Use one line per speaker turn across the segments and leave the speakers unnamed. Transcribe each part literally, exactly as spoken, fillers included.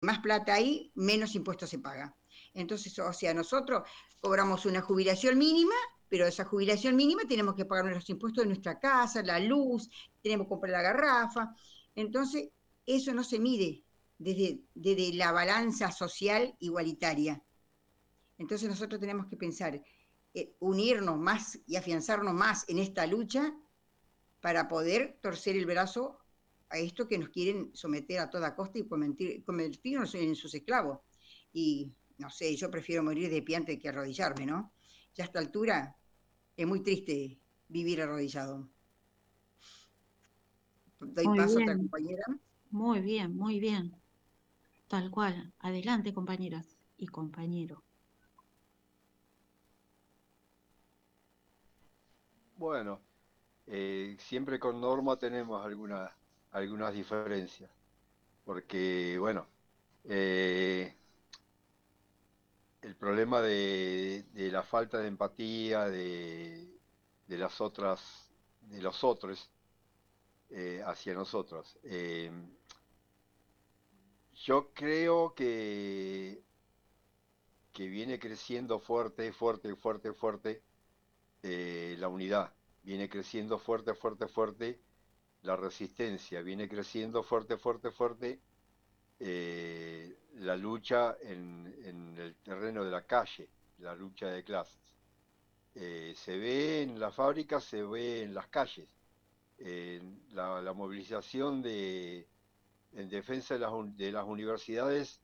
más plata hay, menos impuestos se paga. Entonces, o sea, nosotros cobramos una jubilación mínima, pero esa jubilación mínima tenemos que pagar los impuestos de nuestra casa, la luz, tenemos que comprar la garrafa. Entonces, eso no se mide desde, desde la balanza social igualitaria. Entonces nosotros tenemos que pensar, eh, unirnos más y afianzarnos más en esta lucha para poder torcer el brazo a esto que nos quieren someter a toda costa y convertir, convertirnos en sus esclavos. Y no sé, yo prefiero morir de pie antes que arrodillarme, ¿no? Ya a esta altura es muy triste vivir arrodillado. Doy
Muy
paso a otra
bien,
compañera.
muy bien, muy bien. Tal cual. Adelante, compañeras y compañeros.
Bueno, eh, siempre con Norma tenemos algunas algunas diferencias, porque bueno, eh, el problema de, de la falta de empatía de, de las otras, de los otros eh, hacia nosotros. Eh, yo creo que, que viene creciendo fuerte, fuerte, fuerte, fuerte eh, la unidad, viene creciendo fuerte, fuerte, fuerte la resistencia, viene creciendo fuerte, fuerte, fuerte eh, la lucha en, en el terreno de la calle, la lucha de clases. Eh, se ve en las fábricas, se ve en las calles. Eh, la, la, movilización de, en defensa de las, de las universidades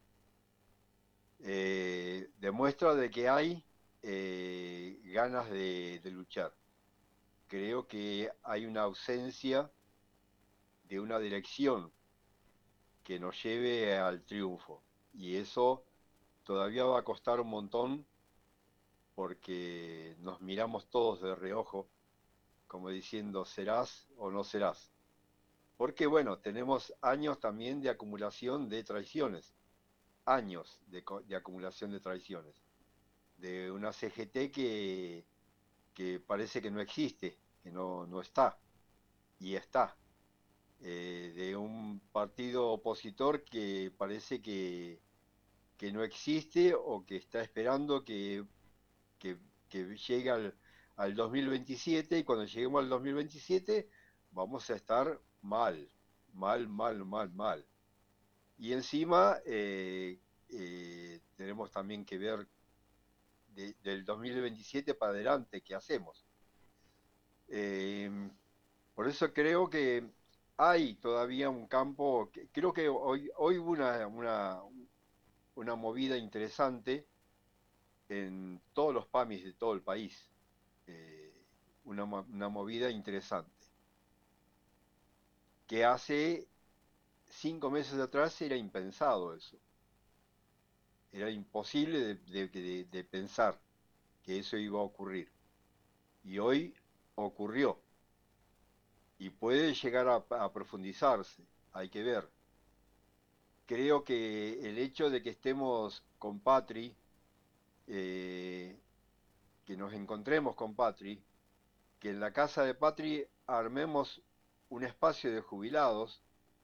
eh, demuestra de que hay eh, ganas de, de luchar. Creo que hay una ausencia de una dirección que nos lleve al triunfo. Y eso todavía va a costar un montón porque nos miramos todos de reojo, como diciendo, ¿serás o no serás? Porque bueno, tenemos años también de acumulación de traiciones, años de, de acumulación de traiciones, de una C G T que, que parece que no existe, que no, no está, y está, eh, de un partido opositor que parece que, que no existe o que está esperando que, que, que llegue al, al dos mil veintisiete y cuando lleguemos al dos mil veintisiete vamos a estar mal, mal, mal, mal, mal. Y encima eh, eh, tenemos también que ver de, del dos mil veintisiete para adelante qué hacemos. Eh, por eso creo que hay todavía un campo, que, creo que hoy, hoy hubo una, una, una movida interesante en todos los P A M Is de todo el país. Eh, una, una movida interesante. Que hace cinco meses atrás era impensado eso. Era imposible de, de, de, de pensar que eso iba a ocurrir. Y hoy ocurrió. Y puede llegar a, a profundizarse. Hay que ver. Creo que el hecho de que estemos con Patri, eh, que nos encontremos con Patri, que en la casa de Patri armemos un espacio de jubilados,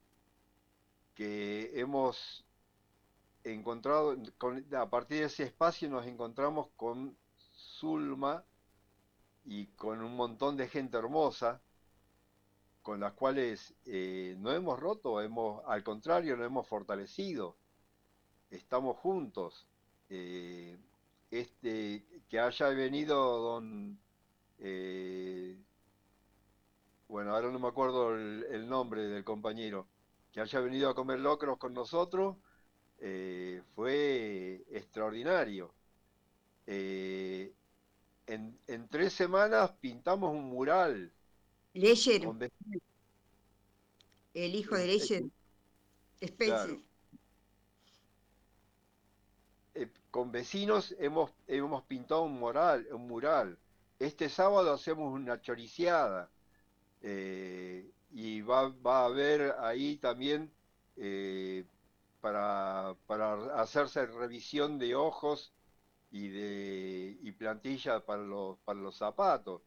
que hemos encontrado, con, a partir de ese espacio nos encontramos con Zulma y con un montón de gente hermosa, con las cuales eh, no hemos roto, hemos, al contrario, nos hemos fortalecido, estamos juntos. Eh, este, que haya venido don, eh, bueno, ahora no me acuerdo el, el, nombre del compañero, que haya venido a comer locros con nosotros, eh, fue extraordinario. Eh, en, en, tres semanas pintamos un mural
Leyer,
con vecinos,
el hijo de
eh,
Leyer,
claro,
Spencer.
eh, con vecinos hemos, hemos pintado un mural, un mural. Este sábado hacemos una choriceada eh, y va, va, a haber ahí también eh, para, para hacerse revisión de ojos y de y plantilla para los, para los zapatos.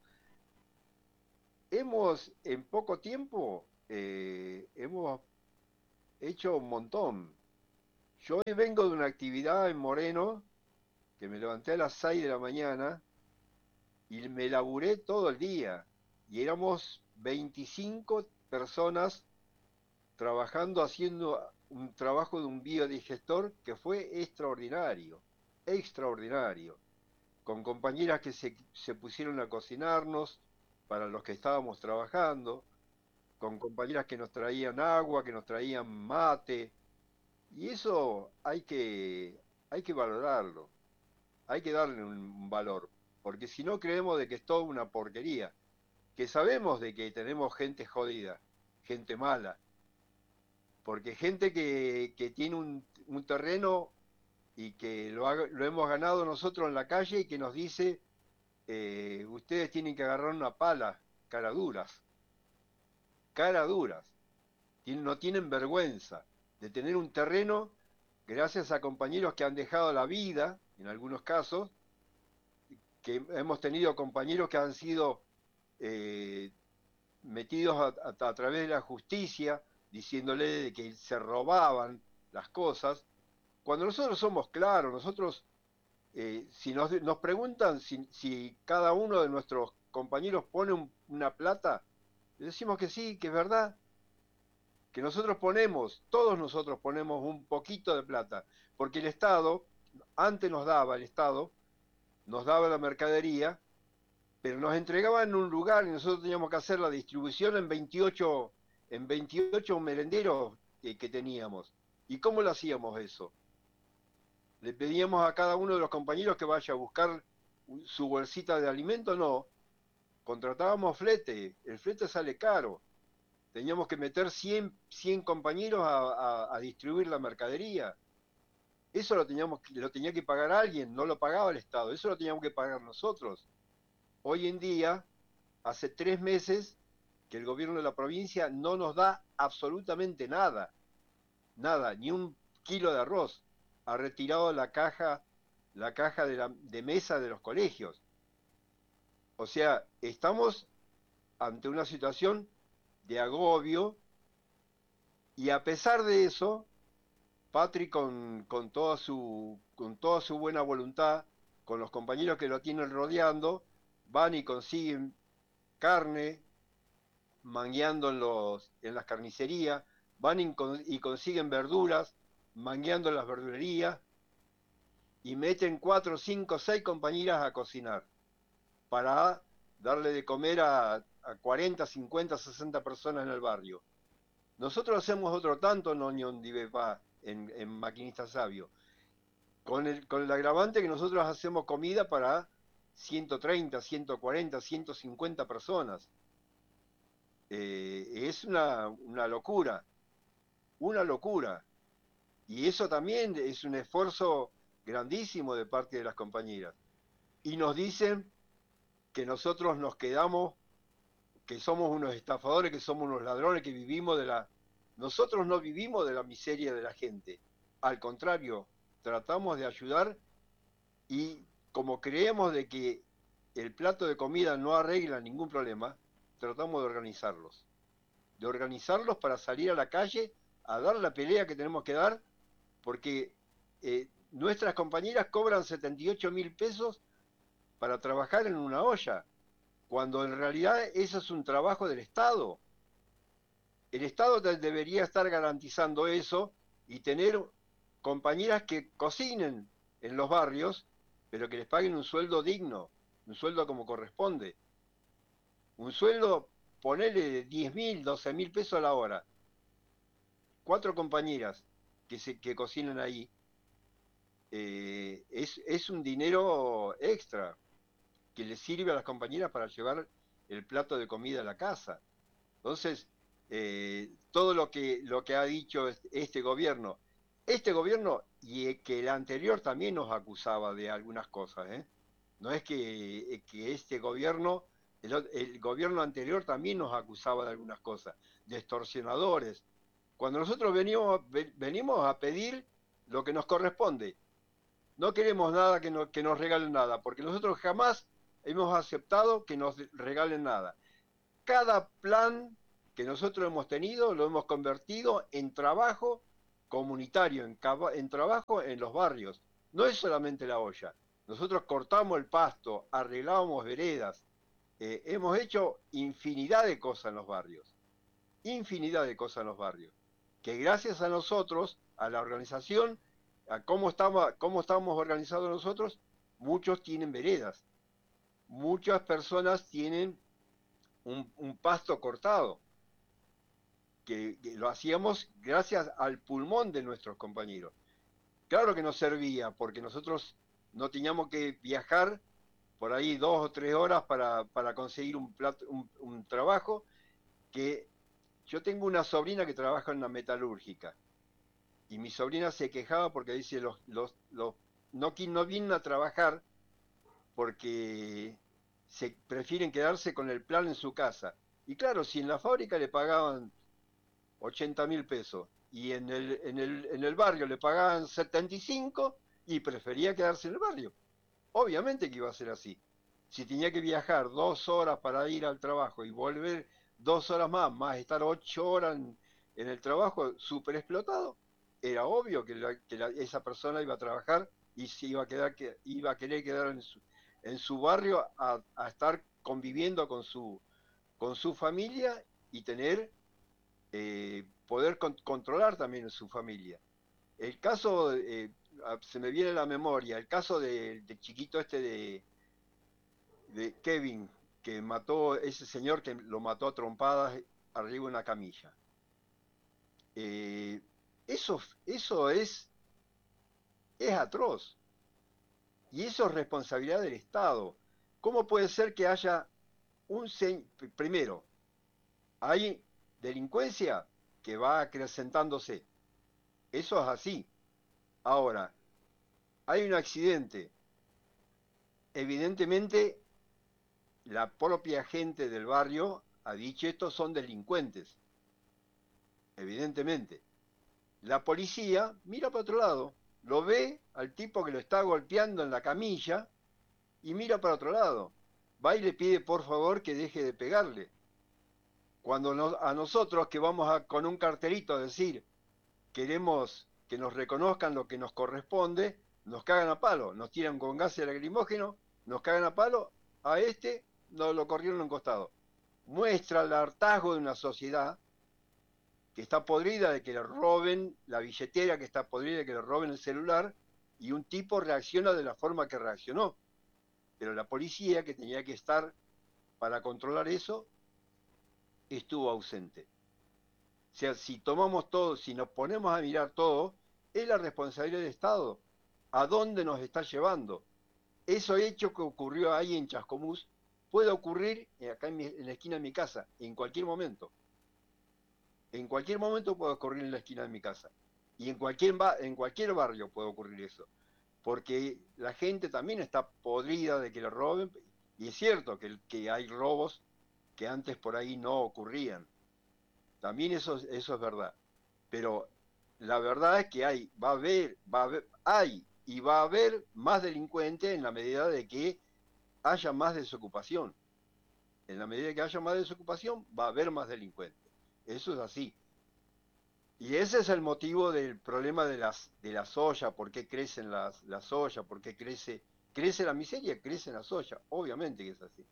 Hemos en poco tiempo eh, hemos hecho un montón. Yo hoy vengo de una actividad en Moreno, que me levanté a las seis de la mañana y me laburé todo el día. Y éramos veinticinco personas trabajando, haciendo un trabajo de un biodigestor que fue extraordinario, extraordinario, con compañeras que se, se pusieron a cocinarnos para los que estábamos trabajando, con compañeras que nos traían agua, que nos traían mate, y eso hay que, hay que valorarlo, hay que darle un valor, porque si no creemos de que es toda una porquería, que sabemos de que tenemos gente jodida, gente mala, porque gente que, que tiene un, un terreno y que lo, ha- lo hemos ganado nosotros en la calle y que nos dice, eh, ustedes tienen que agarrar una pala, cara duras, cara duras, Tien- no tienen vergüenza de tener un terreno gracias a compañeros que han dejado la vida, en algunos casos, que hemos tenido compañeros que han sido eh, metidos a, a- a través de la justicia, diciéndole de que se robaban las cosas, cuando nosotros somos claros, nosotros, eh, si nos, nos preguntan si, si cada uno de nuestros compañeros pone un- una plata, le decimos que sí, que es verdad, que nosotros ponemos, todos nosotros ponemos un poquito de plata, porque el Estado, antes nos daba, el Estado, nos daba la mercadería, pero nos entregaba en un lugar y nosotros teníamos que hacer la distribución en veintiocho, en veintiocho merenderos que, que teníamos. ¿Y cómo lo hacíamos eso? Le pedíamos a cada uno de los compañeros que vaya a buscar su bolsita de alimento, no. Contratábamos flete, el flete sale caro. Teníamos que meter cien, cien compañeros a, a, a distribuir la mercadería. Eso lo, teníamos, lo tenía que pagar alguien, no lo pagaba el Estado, eso lo teníamos que pagar nosotros. Hoy en día, hace tres meses que el gobierno de la provincia no nos da absolutamente nada, nada, ni un kilo de arroz. Ha retirado la caja, la caja de, la, de mesa de los colegios. O sea, estamos ante una situación de agobio y a pesar de eso, Patrick con, con, toda su, con toda su buena voluntad, con los compañeros que lo tienen rodeando, van y consiguen carne, mangueando en, los, en las carnicerías, van y, y consiguen verduras, mangueando en las verdulerías, y meten cuatro, cinco, seis compañeras a cocinar para darle de comer a, a cuarenta, cincuenta, sesenta personas en el barrio. Nosotros hacemos otro tanto en Oñón Divepá, en, en Maquinista Sabio, con el, con el agravante que nosotros hacemos comida para ciento treinta, ciento cuarenta, ciento cincuenta personas. Eh, es una, una locura, una locura. Y eso también es un esfuerzo grandísimo de parte de las compañeras. Y nos dicen que nosotros nos quedamos, que somos unos estafadores, que somos unos ladrones, que vivimos de la... Nosotros no vivimos de la miseria de la gente. Al contrario, tratamos de ayudar y como creemos de que el plato de comida no arregla ningún problema, tratamos de organizarlos. De organizarlos para salir a la calle a dar la pelea que tenemos que dar, porque eh, nuestras compañeras cobran setenta y ocho mil pesos para trabajar en una olla, cuando en realidad eso es un trabajo del Estado. El Estado debería estar garantizando eso y tener compañeras que cocinen en los barrios, pero que les paguen un sueldo digno, un sueldo como corresponde. Un sueldo, ponele diez mil, doce mil pesos a la hora. Cuatro compañeras que, se, que cocinan ahí, eh, es, es un dinero extra que les sirve a las compañeras para llevar el plato de comida a la casa. Entonces, eh, todo lo que, lo que ha dicho este gobierno, este gobierno y que el anterior también nos acusaba de algunas cosas, ¿eh? No es que, que este gobierno, el, el gobierno anterior también nos acusaba de algunas cosas, de extorsionadores. Cuando nosotros venimos, venimos a pedir lo que nos corresponde, no queremos nada que, no, que nos regalen nada, porque nosotros jamás hemos aceptado que nos regalen nada. Cada plan que nosotros hemos tenido lo hemos convertido en trabajo comunitario, en, en trabajo en los barrios. No es solamente la olla. Nosotros cortamos el pasto, arreglábamos veredas, eh, hemos hecho infinidad de cosas en los barrios, infinidad de cosas en los barrios, que gracias a nosotros, a la organización, a cómo estamos, cómo estamos organizados nosotros, muchos tienen veredas, muchas personas tienen un, un pasto cortado, que, que lo hacíamos gracias al pulmón de nuestros compañeros. Claro que nos servía, porque nosotros no teníamos que viajar por ahí dos o tres horas para, para conseguir un, plato, un, un trabajo, que yo tengo una sobrina que trabaja en una metalúrgica, y mi sobrina se quejaba porque dice, los, los, los no, no vienen a trabajar porque se prefieren quedarse con el plan en su casa. Y claro, si en la fábrica le pagaban ochenta mil pesos y en el, en, el, en el barrio le pagaban setenta y cinco, y prefería quedarse en el barrio. Obviamente que iba a ser así. Si tenía que viajar dos horas para ir al trabajo y volver dos horas más, más estar ocho horas en, en el trabajo súper explotado, era obvio que, la, que la, esa persona iba a trabajar y se iba a, quedar, que, iba a querer quedar en su, en su barrio a, a estar conviviendo con su, con su familia y tener, eh, poder con, controlar también su familia. El caso, eh, se me viene a la memoria, el caso de, de chiquito este de, de Kevin, que mató, ese señor que lo mató a trompadas arriba de una camilla. Eh, eso eso es, es atroz. Y eso es responsabilidad del Estado. ¿Cómo puede ser que haya un... Primero, hay delincuencia que va acrecentándose. Eso es así. Ahora, hay un accidente. Evidentemente, la propia gente del barrio ha dicho, estos son delincuentes. Evidentemente. La policía mira para otro lado, lo ve al tipo que lo está golpeando en la camilla y mira para otro lado. Va y le pide por favor que deje de pegarle. Cuando nos, a nosotros que vamos a, con un cartelito a decir, queremos que nos reconozcan lo que nos corresponde, nos cagan a palo, nos tiran con gases lacrimógenos, nos cagan a palo, a este nos lo corrieron a un costado. Muestra el hartazgo de una sociedad que está podrida de que le roben la billetera, que está podrida de que le roben el celular, y un tipo reacciona de la forma que reaccionó. Pero la policía, que tenía que estar para controlar eso, estuvo ausente. O sea, si tomamos todo, si nos ponemos a mirar todo, es la responsabilidad del Estado. ¿A dónde nos está llevando? Eso hecho que ocurrió ahí en Chascomús puede ocurrir acá en, mi, en la esquina de mi casa, en cualquier momento. En cualquier momento puede ocurrir en la esquina de mi casa. Y en cualquier, en cualquier barrio puede ocurrir eso. Porque la gente también está podrida de que le roben. Y es cierto que, que hay robos que antes por ahí no ocurrían. También eso, eso es verdad. Pero la verdad es que hay, va a haber, va a haber, hay y va a haber más delincuentes en la medida de que haya más desocupación. En la medida que haya más desocupación, va a haber más delincuentes. Eso es así. Y ese es el motivo del problema de las de la soya, por qué crecen las, la soya, por qué crece, crece la miseria, crece la soya, obviamente que es así.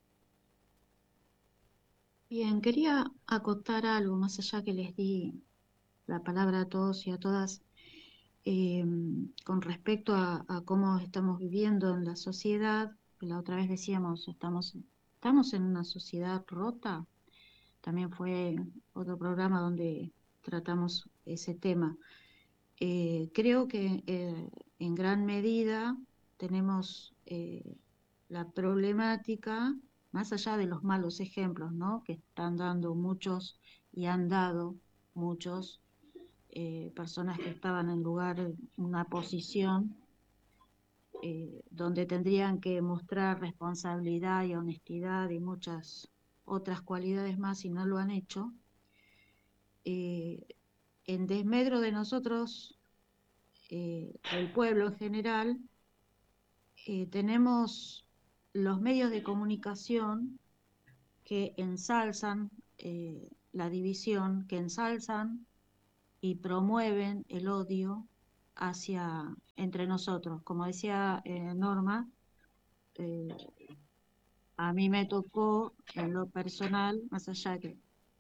Bien, quería acotar algo, más allá que les di la palabra a todos y a todas, eh, con respecto a, a cómo estamos viviendo en la sociedad. La otra vez decíamos, estamos, estamos en una sociedad rota. También fue otro programa donde tratamos ese tema. Eh, creo que eh, en gran medida tenemos eh, la problemática, más allá de los malos ejemplos, ¿no?, que están dando muchos y han dado muchos, eh, personas que estaban en lugar, en una posición eh, donde tendrían que mostrar responsabilidad y honestidad y muchas otras cualidades más y no lo han hecho. Eh, en desmedro de nosotros, eh, del pueblo en general, eh, tenemos los medios de comunicación que ensalzan eh, la división, que ensalzan y promueven el odio hacia entre nosotros. Como decía eh, Norma, eh, a mí me tocó en lo personal, más allá que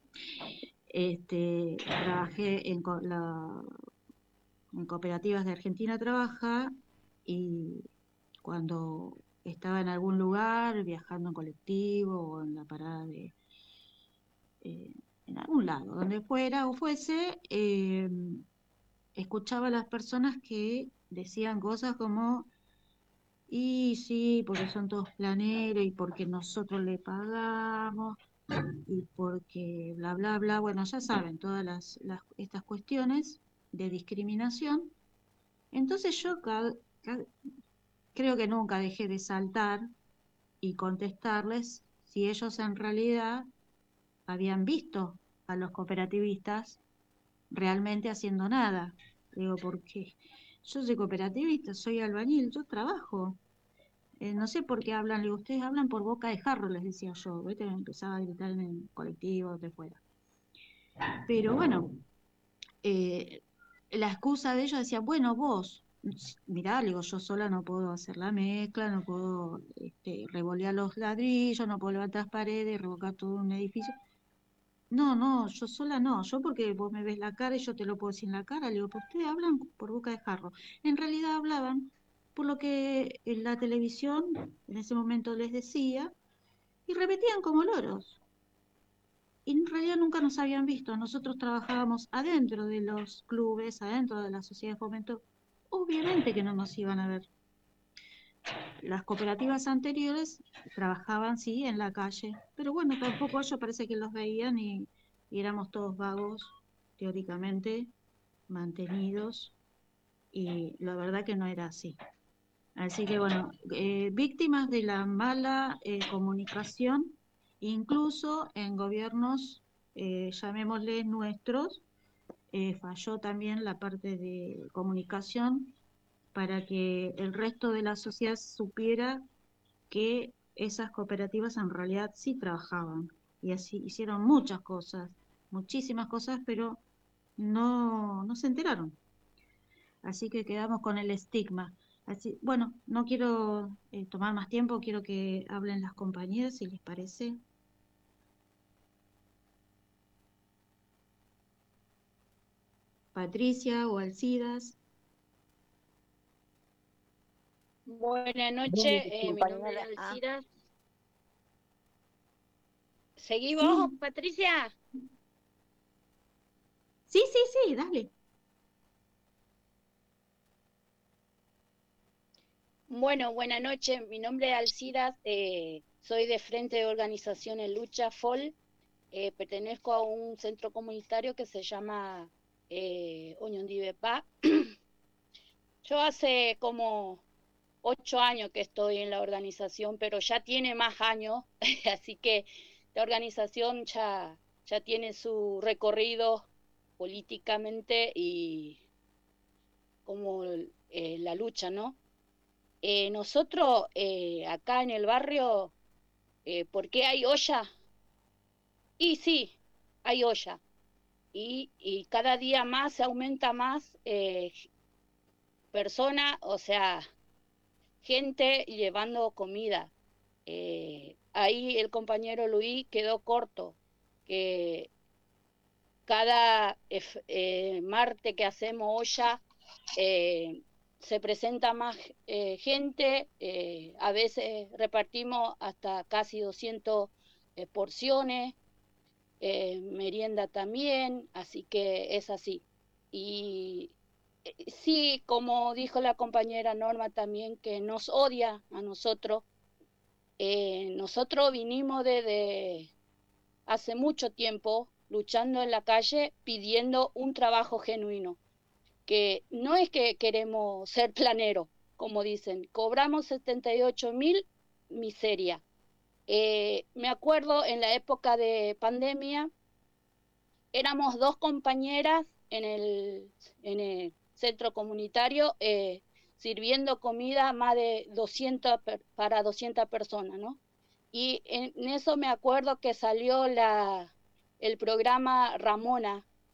este, trabajé en, co la, en cooperativas de Argentina Trabaja, y cuando estaba en algún lugar, viajando en colectivo o en la parada de, eh, en algún lado, donde fuera o fuese, eh, escuchaba a las personas que decían cosas como, y sí, porque son todos planeros, y porque nosotros le pagamos, y porque bla, bla, bla, bueno, ya saben, todas las, las estas cuestiones de discriminación. Entonces yo cada, cada, creo que nunca dejé de saltar y contestarles si ellos en realidad habían visto a los cooperativistas realmente haciendo nada. Digo, porque yo soy cooperativista, soy albañil, yo trabajo. Eh, no sé por qué hablan, digo, ustedes hablan por boca de jarro, les decía yo. ¿Viste? Me empezaba a gritar en el colectivo, de fuera. Pero bueno, eh, la excusa de ellos decía, bueno, vos, mirá, le digo, yo sola no puedo hacer la mezcla, no puedo este, revolear los ladrillos, no puedo levantar las paredes, revocar todo un edificio. No, no, yo sola no, yo porque vos me ves la cara y yo te lo puedo decir en la cara, le digo, pues ustedes hablan por boca de jarro. En realidad hablaban por lo que en la televisión en ese momento les decía y repetían como loros. Y en realidad nunca nos habían visto. Nosotros trabajábamos adentro de los clubes, adentro de la sociedad de fomento. Obviamente que no nos iban a ver. Las cooperativas anteriores trabajaban, sí, en la calle. Pero bueno, tampoco ellos parece que los veían y, y éramos todos vagos, teóricamente, mantenidos. Y la verdad que no era así. Así que bueno, eh, víctimas de la mala eh, comunicación, incluso en gobiernos, eh, llamémosle nuestros, eh, falló también la parte de comunicación para que el resto de la sociedad supiera que esas cooperativas en realidad sí trabajaban y así hicieron muchas cosas, muchísimas cosas, pero no, no se enteraron. Así que quedamos con el estigma. Así, bueno, no quiero eh, tomar más tiempo, quiero que hablen las compañeras, si les parece. Patricia o Alcidas.
Buenas noches, eh, mi nombre es Alcidas. ¿Seguí vos,
Sí.
Patricia?
Sí, sí, sí, dale.
Bueno, buenas noches, mi nombre es Alcidas, eh, soy de Frente de Organizaciones Lucha, F O L, eh, pertenezco a un centro comunitario que se llama eh, Oñondibepá. Yo hace como ocho años que estoy en la organización, pero ya tiene más años, así que la organización ya, ya tiene su recorrido políticamente y como eh, la lucha, ¿no? Eh, nosotros eh, acá en el barrio, eh, ¿por qué hay olla? Y sí, hay olla. Y, y cada día más se aumenta más eh, personas, o sea, gente llevando comida. Eh, ahí el compañero Luis quedó corto, que cada eh, martes que hacemos olla eh, se presenta más eh, gente, eh, a veces repartimos hasta casi doscientas eh, porciones, eh, merienda también, así que es así. Y eh, sí, como dijo la compañera Norma también, que nos odia a nosotros, eh, nosotros vinimos desde hace mucho tiempo luchando en la calle pidiendo un trabajo genuino, que no es que queremos ser planeros, como dicen, cobramos setenta y ocho mil, miseria. Eh, me acuerdo en la época de pandemia, éramos dos compañeras en el, en el centro comunitario eh, sirviendo comida más de doscientas para doscientas personas, ¿no? Y en eso me acuerdo que salió la, el programa Ramona,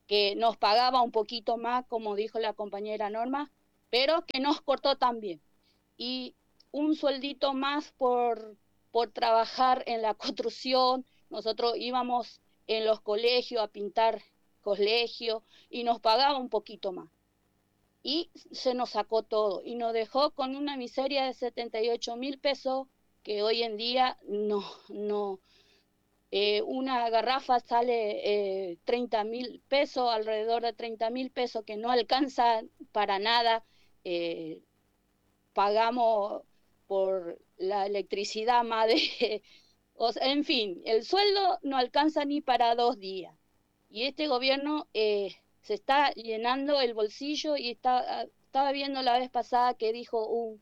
que nos pagaba un poquito más, como dijo la compañera Norma, pero que nos cortó también. Y un sueldito más por, por trabajar en la construcción. Nosotros íbamos en los colegios a pintar colegios y nos pagaba un poquito más. Y se nos sacó todo y nos dejó con una miseria de setenta y ocho mil pesos que hoy en día no, no, eh, una garrafa sale eh, treinta mil pesos, alrededor de treinta mil pesos, que no alcanza para nada. Eh, pagamos por la electricidad más de... O sea, en fin, el sueldo no alcanza ni para dos días. Y este gobierno eh, se está llenando el bolsillo y está, estaba viendo la vez pasada que dijo un,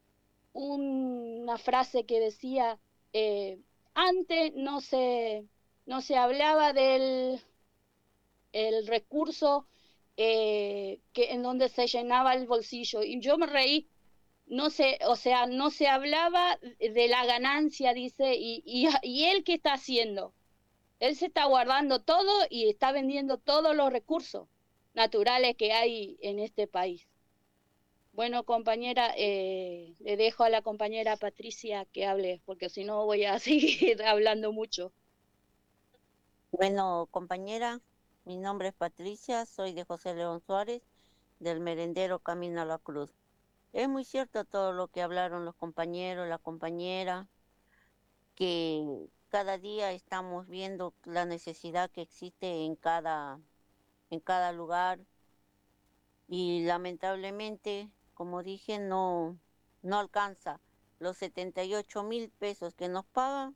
una frase que decía, eh, antes no se, no se hablaba del el recurso eh, que, en donde se llenaba el bolsillo. Y yo me reí, no se, o sea, no se hablaba de la ganancia, dice, y, y, y él qué está haciendo. Él se está guardando todo y está vendiendo todos los recursos naturales que hay en este país. Bueno, compañera, eh, le dejo a la compañera Patricia que hable, porque si no voy a seguir hablando mucho.
Bueno, compañera, mi nombre es Patricia, soy de José León Suárez, del merendero Camino a la Cruz. Es muy cierto todo lo que hablaron los compañeros, la compañera, que cada día estamos viendo la necesidad que existe en cada, en cada lugar y lamentablemente, como dije, no, no alcanza los setenta y ocho mil pesos que nos pagan,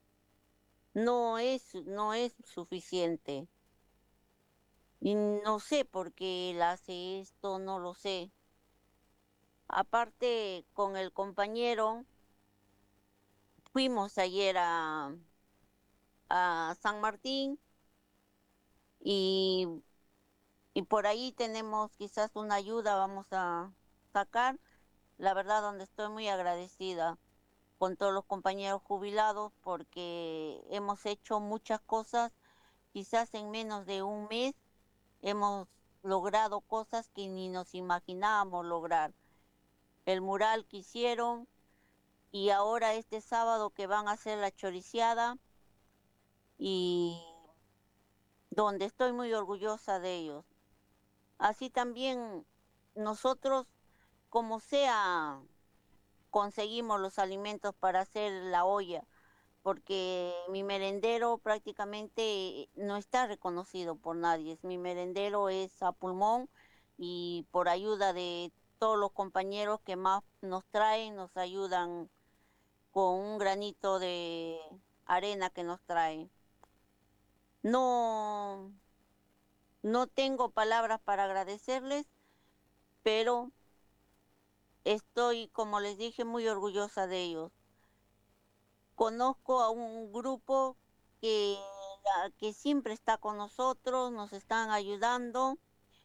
no es, no es suficiente. Y no sé por qué él hace esto, no lo sé. Aparte, con el compañero, fuimos ayer a, a San Martín y, y por ahí tenemos quizás una ayuda, vamos a sacar. La verdad, donde estoy muy agradecida con todos los compañeros jubilados porque hemos hecho muchas cosas, quizás en menos de un mes hemos logrado cosas que ni nos imaginábamos lograr. El mural que hicieron y ahora este sábado que van a hacer la choriciada y donde estoy muy orgullosa de ellos. Así también nosotros, como sea, conseguimos los alimentos para hacer la olla, porque mi merendero prácticamente no está reconocido por nadie. Mi merendero es a pulmón y por ayuda de todos los compañeros que más nos traen, nos ayudan con un granito de arena que nos traen. No, no tengo palabras para agradecerles, pero estoy, como les dije, muy orgullosa de ellos. Conozco a un grupo que, que siempre está con nosotros, nos están ayudando,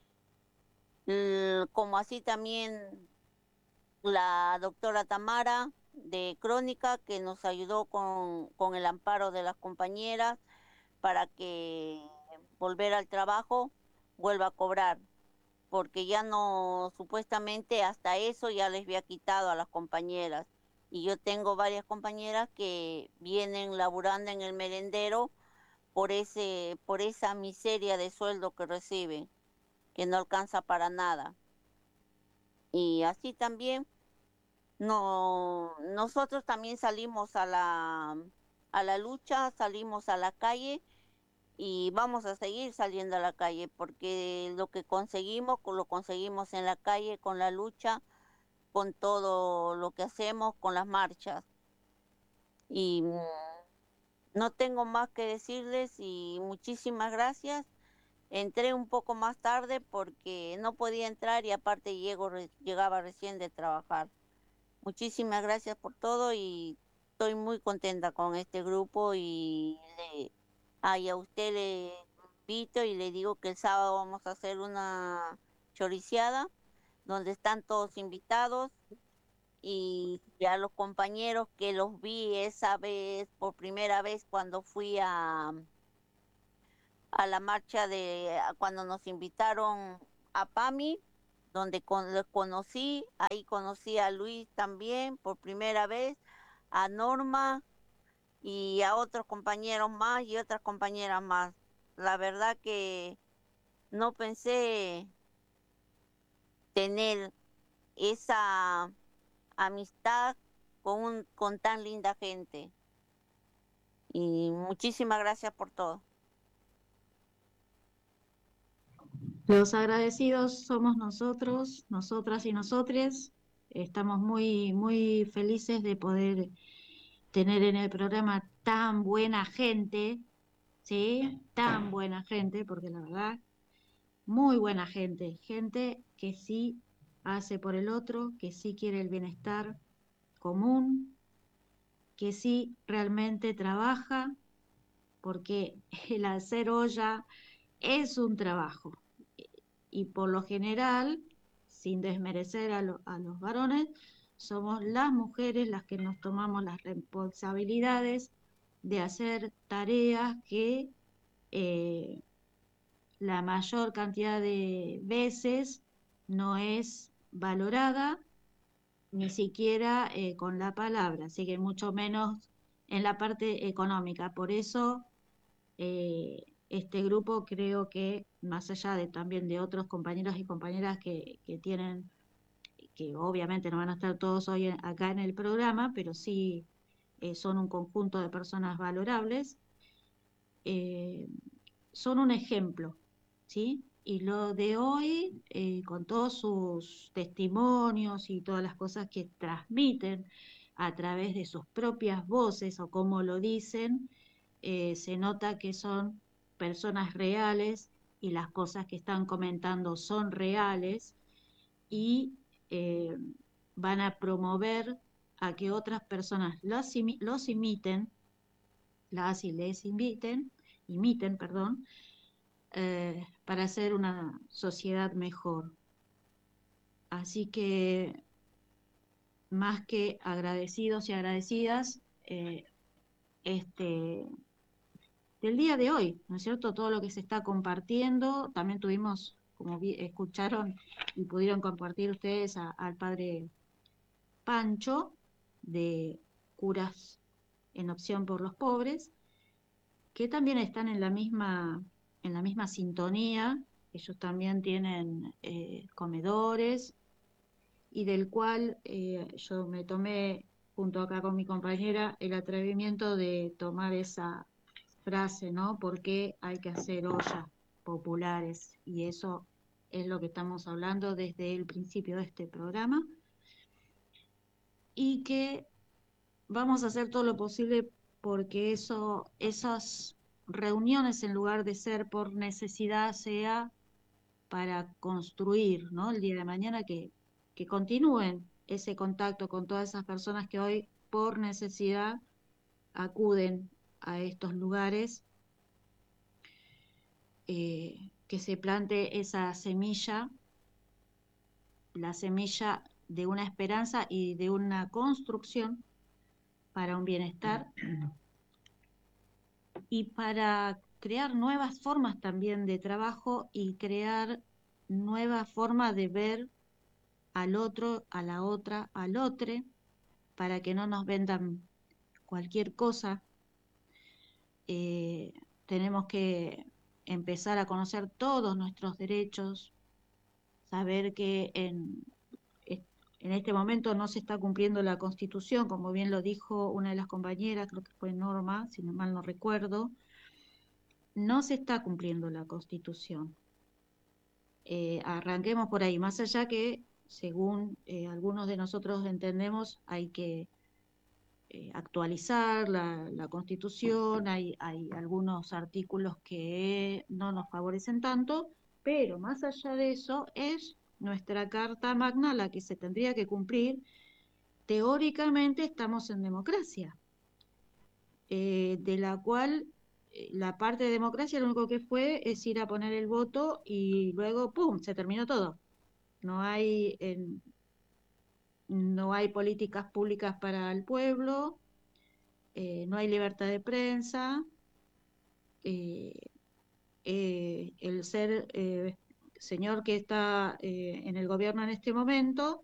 como así también la doctora Tamara de Crónica, que nos ayudó con, con el amparo de las compañeras para que volver al trabajo vuelva a cobrar, porque ya no, supuestamente hasta eso ya les había quitado a las compañeras. Y yo tengo varias compañeras que vienen laburando en el merendero por ese, por esa miseria de sueldo que reciben, que no alcanza para nada. Y así también no, nosotros también salimos a la, a la lucha, salimos a la calle y vamos a seguir saliendo a la calle porque lo que conseguimos, lo conseguimos en la calle con la lucha, con todo lo que hacemos, con las marchas. Y no tengo más que decirles y muchísimas gracias. Entré un poco más tarde porque no podía entrar y aparte llego, llegaba recién de trabajar. Muchísimas gracias por todo y estoy muy contenta con este grupo y, le, ah, y a usted le invito y le digo que el sábado vamos a hacer una choriciada donde están todos invitados y a los compañeros que los vi esa vez por primera vez cuando fui a a la marcha de cuando nos invitaron a PAMI, donde con, los conocí, ahí conocí a Luis también por primera vez, a Norma y a otros compañeros más y otras compañeras más. La verdad que no pensé tener esa amistad con, un, con tan linda gente. Y muchísimas gracias por todo.
Los agradecidos somos nosotros, nosotras y nosotres. Estamos muy, muy felices de poder tener en el programa tan buena gente, ¿sí? Tan buena gente, porque la verdad, muy buena gente. Gente que sí hace por el otro, que sí quiere el bienestar común, que sí realmente trabaja, porque el hacer olla es un trabajo. Y por lo general, sin desmerecer a, lo, a los varones, somos las mujeres las que nos tomamos las responsabilidades de hacer tareas que eh, la mayor cantidad de veces no es valorada, ni siquiera eh, con la palabra, así que mucho menos en la parte económica. Por eso eh, este grupo creo que, más allá de también de otros compañeros y compañeras que, que tienen, que obviamente no van a estar todos hoy acá en el programa, pero sí eh, son un conjunto de personas valorables, eh, son un ejemplo, ¿sí? Y lo de hoy, eh, con todos sus testimonios y todas las cosas que transmiten a través de sus propias voces o como lo dicen, eh, se nota que son personas reales y las cosas que están comentando son reales y eh, van a promover a que otras personas los, imi los imiten, las y les inviten, imiten, perdón, eh, para hacer una sociedad mejor. Así que más que agradecidos y agradecidas, eh, este, del día de hoy, ¿no es cierto? Todo lo que se está compartiendo, también tuvimos, como vi, escucharon y pudieron compartir ustedes a, al padre Pancho, de Curas en Opción por los Pobres, que también están en la misma, en la misma sintonía. Ellos también tienen eh, comedores, y del cual eh, yo me tomé, junto acá con mi compañera, el atrevimiento de tomar esa frase, ¿no? Porque hay que hacer ollas populares, y eso es lo que estamos hablando desde el principio de este programa, y que vamos a hacer todo lo posible porque eso, esas reuniones, en lugar de ser por necesidad, sea para construir, ¿no? El día de mañana que, que continúen ese contacto con todas esas personas que hoy por necesidad acuden a estos lugares, eh, que se plante esa semilla, la semilla de una esperanza y de una construcción para un bienestar y para crear nuevas formas también de trabajo y crear nuevas formas de ver al otro, a la otra, al otro, para que no nos vendan cualquier cosa. Eh, tenemos que empezar a conocer todos nuestros derechos, saber que en, en este momento no se está cumpliendo la Constitución, como bien lo dijo una de las compañeras, creo que fue Norma, si no mal no recuerdo, no se está cumpliendo la Constitución. Eh, arranquemos por ahí, más allá que, según eh, algunos de nosotros entendemos, hay que eh, actualizar la, la Constitución, hay, hay algunos artículos que no nos favorecen tanto, pero más allá de eso es nuestra Carta Magna la que se tendría que cumplir. Teóricamente estamos en democracia, eh, de la cual eh, la parte de democracia lo único que fue es ir a poner el voto y luego, ¡pum!, se terminó todo. No hay, en, no hay políticas públicas para el pueblo, eh, no hay libertad de prensa, eh, eh, el ser eh, señor que está eh, en el gobierno en este momento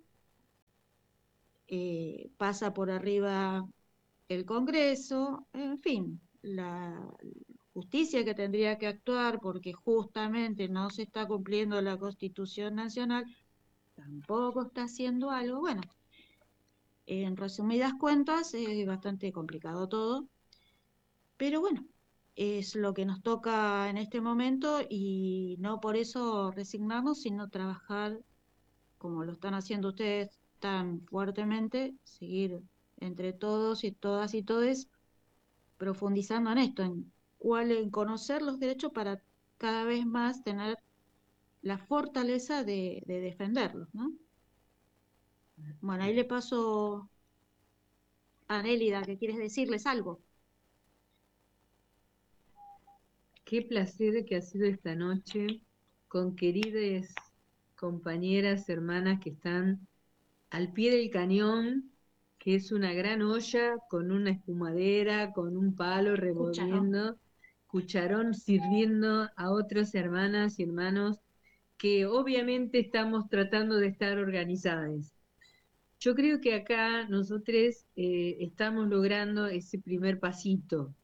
eh, pasa por arriba el Congreso, en fin, la justicia que tendría que actuar porque justamente no se está cumpliendo la Constitución Nacional, tampoco está haciendo algo. Bueno, en resumidas cuentas es bastante complicado todo, pero bueno, es lo que nos toca en este momento y no por eso resignarnos, sino trabajar como lo están haciendo ustedes tan fuertemente, seguir entre todos y todas y todes profundizando en esto, en cuál, en conocer los derechos para cada vez más tener la fortaleza de, de defenderlos, ¿no? Bueno, ahí le paso a Nélida, que quieres decirles algo.
Qué placer que ha sido esta noche con queridas compañeras, hermanas que están al pie del cañón, que es una gran olla con una espumadera, con un palo revolviendo, cucharón, cucharón sirviendo a otras hermanas y hermanos que obviamente estamos tratando de estar organizadas. Yo creo que acá nosotros eh, estamos logrando ese primer pasito.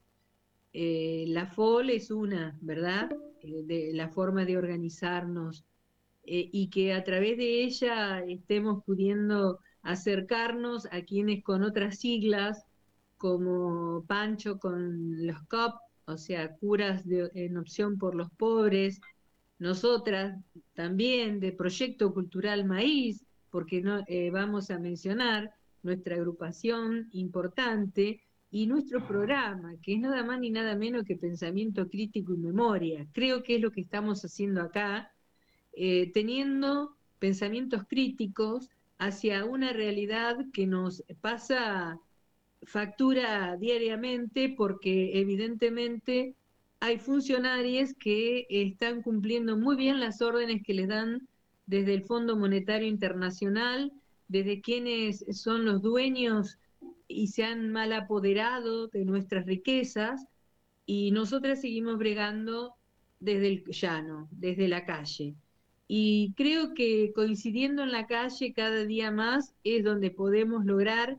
Eh, la F O L es una, ¿verdad? Eh, de la forma de organizarnos eh, y que a través de ella estemos pudiendo acercarnos a quienes con otras siglas, como Pancho con los C O P, o sea, curas de, en opción por los pobres, nosotras también de Proyecto Cultural Maíz, porque no eh, vamos a mencionar nuestra agrupación importante y nuestro programa, que es nada más ni nada menos que pensamiento crítico y memoria. Creo que es lo que estamos haciendo acá, eh, teniendo pensamientos críticos hacia una realidad que nos pasa factura diariamente, porque evidentemente hay funcionarios que están cumpliendo muy bien las órdenes que les dan desde el Fondo Monetario Internacional, desde quienes son los dueños y se han mal apoderado de nuestras riquezas, y nosotras seguimos bregando desde el llano, desde la calle. Y creo que coincidiendo en la calle cada día más es donde podemos lograr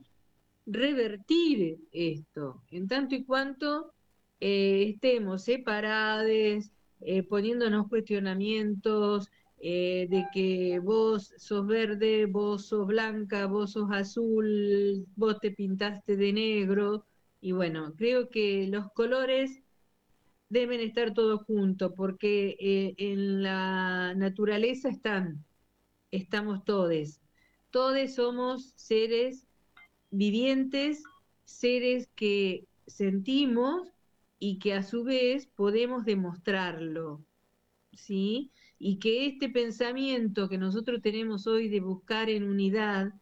revertir esto, en tanto y cuanto eh, estemos separados, eh, poniéndonos cuestionamientos eh, de que vos sos verde, vos sos blanca, vos sos azul, vos te pintaste de negro, y bueno, creo que los colores deben estar todos juntos, porque eh, en la naturaleza están, estamos todos, todos somos seres vivientes, seres que sentimos y que a su vez podemos demostrarlo, ¿sí? Y que este pensamiento que nosotros tenemos hoy de buscar en unidad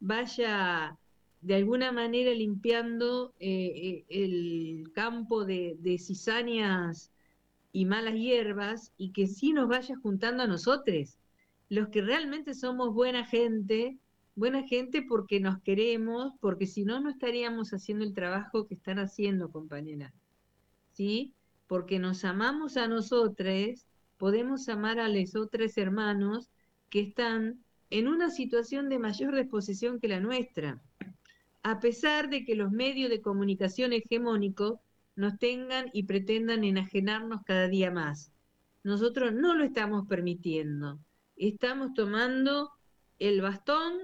vaya de alguna manera limpiando eh, el campo de, de cizañas y malas hierbas, y que sí nos vaya juntando a nosotros, los que realmente somos buena gente, buena gente porque nos queremos, porque si no, no estaríamos haciendo el trabajo que están haciendo, compañeras, ¿sí? Porque nos amamos a nosotros, podemos amar a los otros hermanos que están en una situación de mayor disposición que la nuestra, a pesar de que los medios de comunicación hegemónicos nos tengan y pretendan enajenarnos cada día más. Nosotros no lo estamos permitiendo. Estamos tomando el bastón,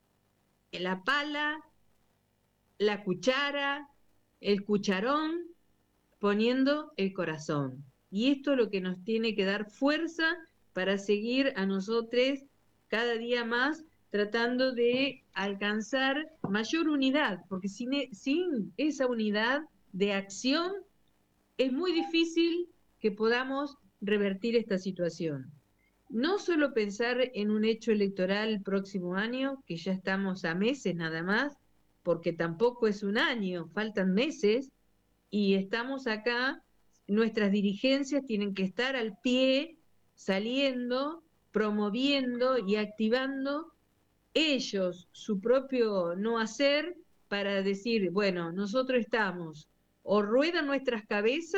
la pala, la cuchara, el cucharón, poniendo el corazón. Y esto es lo que nos tiene que dar fuerza para seguir a nosotros cada día más tratando de alcanzar mayor unidad, porque sin, sin esa unidad de acción es muy difícil que podamos revertir esta situación. No solo pensar en un hecho electoral el próximo año, que ya estamos a meses nada más, porque tampoco es un año, faltan meses, y estamos acá, nuestras dirigencias tienen que estar al pie, saliendo, promoviendo y activando ellos su propio no hacer para decir, bueno, nosotros estamos, o ruedan nuestras cabezas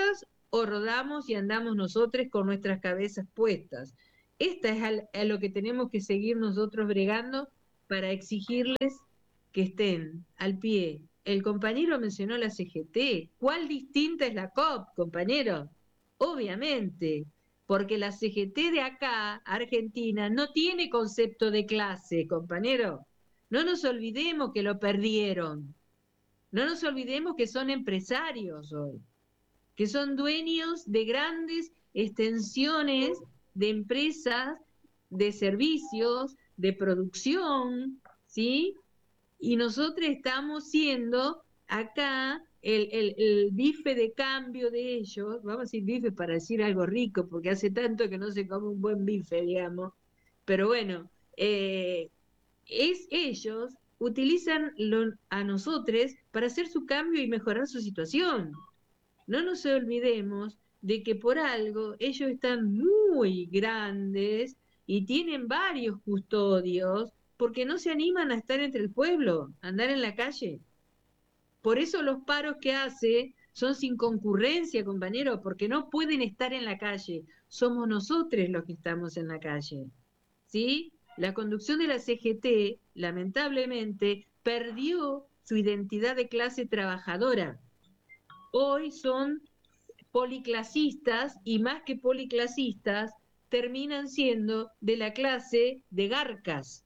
o rodamos y andamos nosotros con nuestras cabezas puestas. Esta es al, a lo que tenemos que seguir nosotros bregando para exigirles que estén al pie. El compañero mencionó la C G T. ¿Cuál distinta es la C O P, compañero? Obviamente, porque la C G T de acá, Argentina, no tiene concepto de clase, compañero. No nos olvidemos que lo perdieron. No nos olvidemos que son empresarios hoy, que son dueños de grandes extensiones de empresas, de servicios, de producción, ¿sí? Y nosotros estamos siendo acá el, el, el bife de cambio de ellos, vamos a decir bife para decir algo rico, porque hace tanto que no se come un buen bife, digamos, pero bueno, eh, es ellos utilizan lo, a nosotros para hacer su cambio y mejorar su situación. No nos olvidemos de que por algo ellos están muy grandes y tienen varios custodios porque no se animan a estar entre el pueblo, a andar en la calle. Por eso los paros que hace son sin concurrencia, compañeros, porque no pueden estar en la calle. Somos nosotros los que estamos en la calle. ¿Sí? La conducción de la C G T, lamentablemente, perdió su identidad de clase trabajadora. Hoy son policlasistas y más que policlasistas, terminan siendo de la clase de garcas,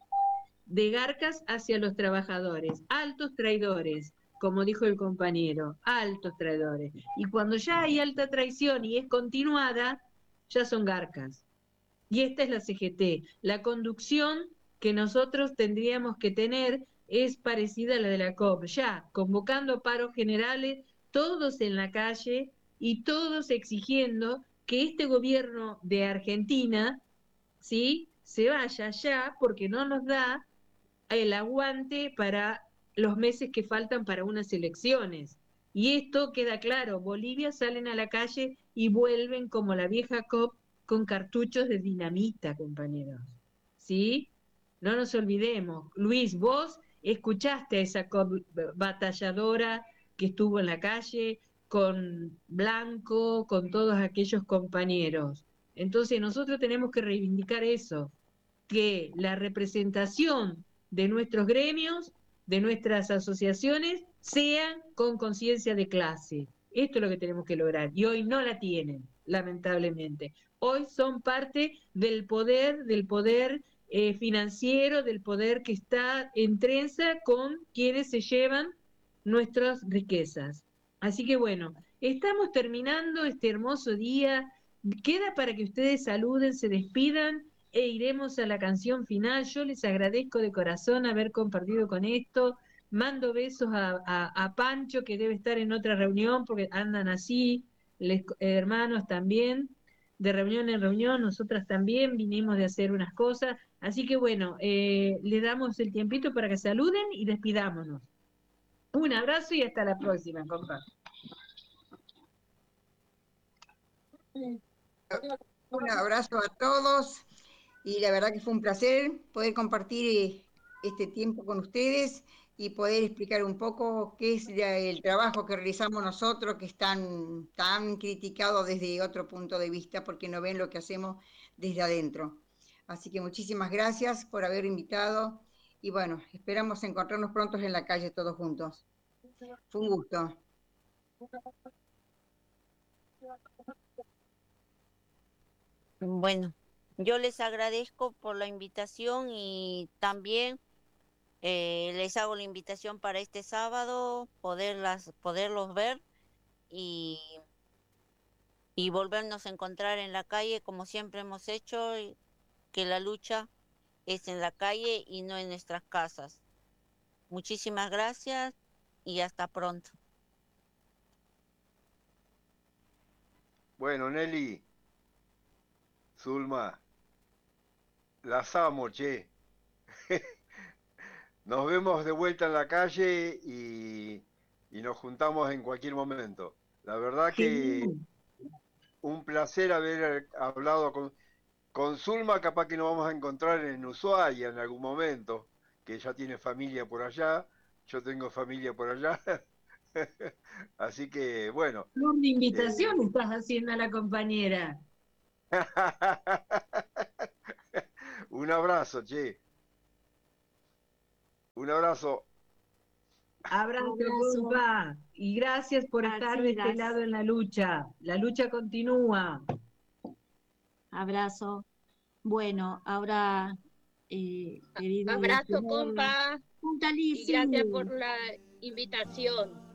de garcas hacia los trabajadores, altos traidores, como dijo el compañero, altos traidores. Y cuando ya hay alta traición y es continuada, ya son garcas. Y esta es la C G T. La conducción que nosotros tendríamos que tener es parecida a la de la C O P, ya convocando paros generales, todos en la calle y todos exigiendo que este gobierno de Argentina, ¿sí?, se vaya ya porque no nos da el aguante para los meses que faltan para unas elecciones. Y esto queda claro, Bolivia salen a la calle y vuelven como la vieja C O P con cartuchos de dinamita, compañeros. ¿Sí? No nos olvidemos. Luis, vos escuchaste a esa C O P batalladora que estuvo en la calle con Blanco, con todos aquellos compañeros. Entonces nosotros tenemos que reivindicar eso, que la representación de nuestros gremios, de nuestras asociaciones, sean con conciencia de clase. Esto es lo que tenemos que lograr. Y hoy no la tienen, lamentablemente. Hoy son parte del poder, del poder eh, financiero, del poder que está en trenza con quienes se llevan nuestras riquezas. Así que bueno, estamos terminando este hermoso día. Queda para que ustedes saluden, se despidan e iremos a la canción final. Yo les agradezco de corazón haber compartido con esto. Mando besos a, a, a Pancho, que debe estar en otra reunión porque andan así, les, hermanos también, de reunión en reunión. Nosotras también vinimos de hacer unas cosas. Así que bueno, eh, le damos el tiempito para que saluden y despidámonos. Un abrazo y hasta la próxima, compa.
Un abrazo a todos y la verdad que fue un placer poder compartir este tiempo con ustedes y poder explicar un poco qué es el trabajo que realizamos nosotros, que es tan, tan criticado desde otro punto de vista porque no ven lo que hacemos desde adentro. Así que muchísimas gracias por haber invitado y bueno, esperamos encontrarnos pronto en la calle todos juntos. Fue un gusto.
Bueno, yo les agradezco por la invitación y también eh, les hago la invitación para este sábado, poderlas, poderlos ver y, y volvernos a encontrar en la calle como siempre hemos hecho, y que la lucha es en la calle y no en nuestras casas. Muchísimas gracias y hasta pronto.
Bueno, Nelly, Zulma, las amo, che. Nos vemos de vuelta en la calle y, y nos juntamos en cualquier momento. La verdad que un placer haber hablado con, con Zulma, capaz que nos vamos a encontrar en Ushuaia en algún momento, que ella tiene familia por allá, yo tengo familia por allá, Así que, bueno.
Una invitación
eh,
estás haciendo a la compañera.
Un abrazo, che. Un abrazo.
Abrazo,
Abrazo.
compa. Y gracias por estar de este
Alcidas.
lado en la lucha. La lucha continúa.
Abrazo. Bueno, ahora, eh, querido
Abrazo,
Dios,
compa,
Punta
y
Lizzy.
gracias por la invitación.